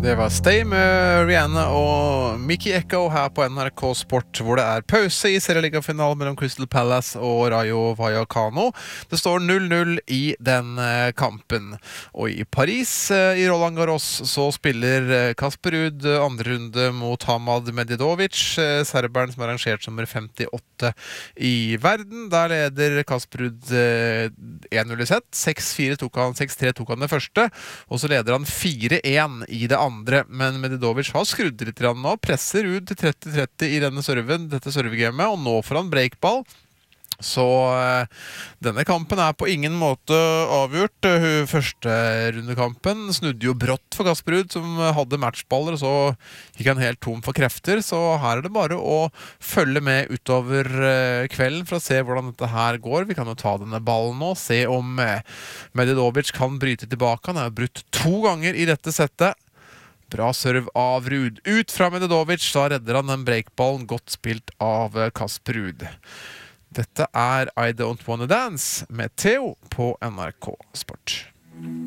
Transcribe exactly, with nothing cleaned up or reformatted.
Det var Stay med Rihanna og Mickey Echo her på N R K Sport, hvor det er pause i serieligafinalen mellom Crystal Palace og Rayo Vallecano. Det står null null i den kampen. Og i Paris, i Roland Garros, så spiller Casper Ruud andre runde mot Hamad Medjedovic, serberen som er rangert som nummer femtiåtte i verden. Der leder Casper Ruud én null i sett. seks fire tok han, seks tre tok han det første, og så leder han fire én i det andre. Andre, men Medjedovic har skrudd litt nå, presser ut til tretti tretti i denne serven, dette servegamet, og nå får han breakball. Så eh, denne kampen er på ingen måte avgjort. Første rundekampen snudde jo brått for Casper Ruud, som hadde matchballer, og så gikk han helt tom for krefter. Så her er det bare å følge med utover eh, kvelden for å se hvordan dette her går. Vi kan jo ta denne ballen nå, se om eh, Medjedovic kan bryte tilbake. Han er brutt to ganger i dette settet. Bra serv av Ruud. Ut fra Medjedovic, da redder han den breakballen, godt spilt av Casper Ruud. Dette er I Don't Wanna Dance med Theo på N R K Sport.